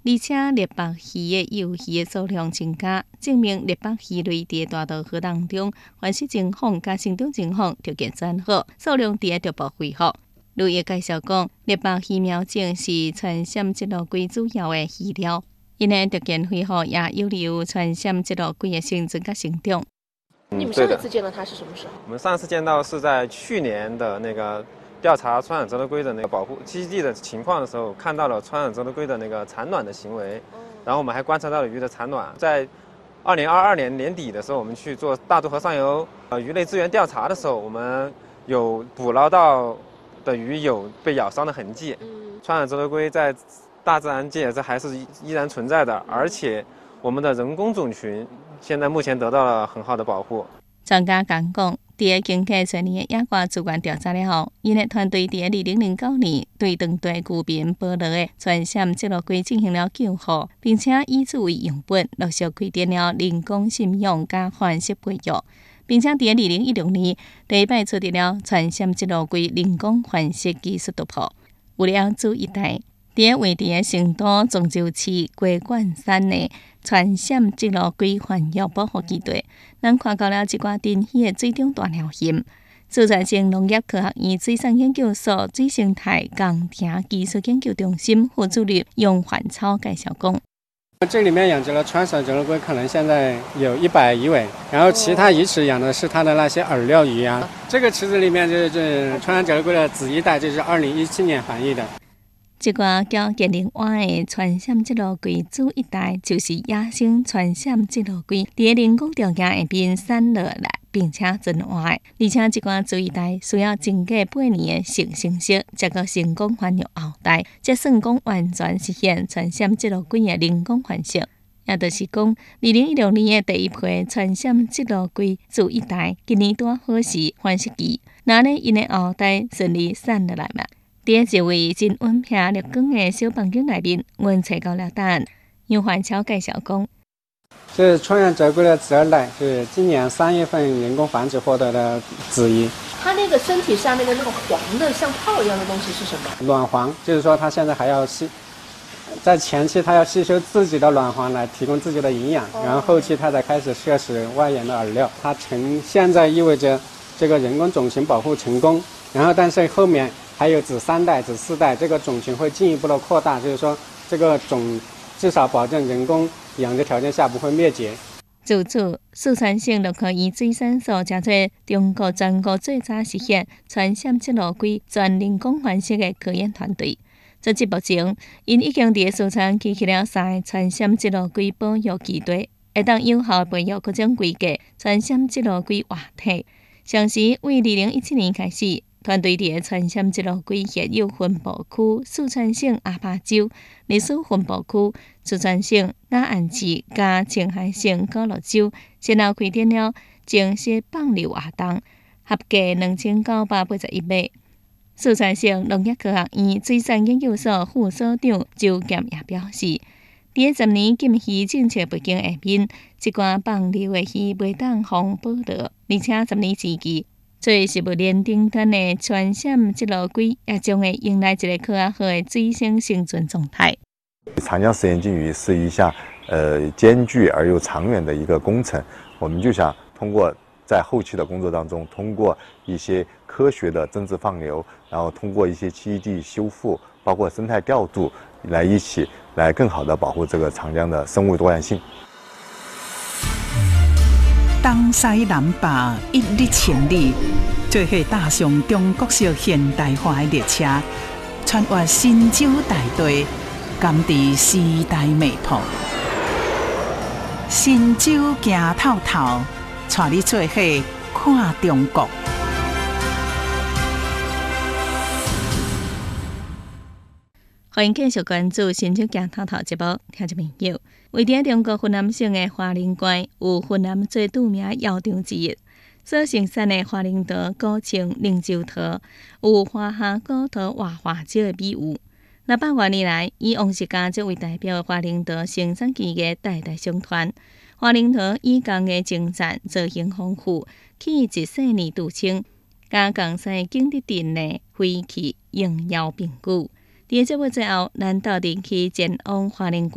而且猎白鱼的幼鱼的数量增加，证明猎白鱼类伫大稻河当中繁殖情况加成长情况条件转好，数量伫逐步恢复。旅业介绍讲，猎白鱼苗种是传染节路龟主要的饲料，因的条件恢复也有利于传染节路龟的生存甲成长。 你们上一次见到它是什么时候？ 我们上次见到是在去年的那个调查川染折头龟的那个保护栖息地的情况的时候，看到了川染折头龟的那个产卵的行为，然后我们还观察到了鱼的产卵。在2022年年底的时候，我们去做大渡河上游鱼类资源调查的时候，我们有捕捞到的鱼有被咬伤的痕迹。川染折头龟在大自然界这还是依然存在的，而且我们的人工种群现在目前得到了很好的保护。 专家讲，在经过全年的野外资源调查了后，因的团队在2009年对当地居民捕捞的传染节路龟进行了救护，并且以此为样本，陆续开展了人工驯养加繁殖培育，并且在2016年第一摆取得了传染节路龟人工繁殖技术突破。为了注意台，在位伫的成都漳州市鸡冠山的传染节路龟繁育保护基地，咱看到了一寡珍稀的水中大鸟型。四川省农业科学院水产研究所水生态工程技术研究中心副主任杨焕超介绍讲， 这里面养殖了川陕折头龟，可能现在有100余尾，然后其他鱼池养的是它的那些饵料鱼啊。这个池子里面就是川陕折头龟的子一代，这是2017年繁育的。 一个叫吉林湾的传染节路龟子一代，就是野生传染节路龟，在人工条件下边产落来，并且存活的。而且这款子一代需要经过8年的性成熟，才可成功繁育后代，才算讲完全实现传染节路龟的人工繁殖。也就是讲，2016年的第一批传染节路龟子一代，今年拄好是繁殖期，那呢因的后代顺利产落来嘛。在一位真温平绿光的小房间内面，阮找到了答案。杨焕超介绍讲， 这是川染折头龟的子二代，是今年3月份人工繁殖获得的子一。 它那个身体下面的那个黄的像泡一样的东西是什么？ 卵黄，就是说它现在还要在前期它要吸收自己的卵黄来提供自己的营养，然后后期它才开始摄食外源的饵料。它现在意味着这个人工种群保护成功，然后但是后面还有子3代、子4代，这个种群会进一步的扩大，就是说这个种至少保证人工养殖条件下不会灭绝。 自此，四川省陆科院水产所加做中国全国最早实现传染节路龟全人工繁殖的科研团队。截至目前，因已经在四川开启了3个传染节路龟保育基地，会当有效培育各种规格传染节路龟活体。上时为2017年开始。团队伫传染节路龟现有分布区四川省阿坝州、历史分布区四川省雅安市加青海省高乐州，先后开展了正式放流活动，合计2981尾。四川省农业科学院水产研究所副所长周剑也表示，伫10年禁渔政策背景下面，一寡放流的鱼袂当防保护，而且10年之期。做食物链顶端的传染节路龟，也将会迎来一个更好的水生生存状态。 长江实验金鱼是一项艰巨而又长远的一个工程，我们就想通过在后期的工作当中，通过一些科学的增殖放流，然后通过一些栖息地修复，包括生态调度，一起来更好的保护这个长江的生物多样性。 东西南北一日千里，做伙踏上中国式现代化的列车，穿越神州大地，甘伫时代脉搏。神州行透透，带你做伙看中国。 欢迎继续关注《神州行透透》节目，听众朋友。位伫中国云南省的花莲县，有云南最著名的药场之一，所盛产的花莲桃、古青、灵州桃，有花下古桃活花椒的美誉。600多年来，以王氏家族为代表的花莲桃生产技艺代代相传。花莲桃以工艺精湛、造型丰富，气质细腻独清，加江西景德镇的灰气应邀并举。伫节目最后，咱到人去前往花莲县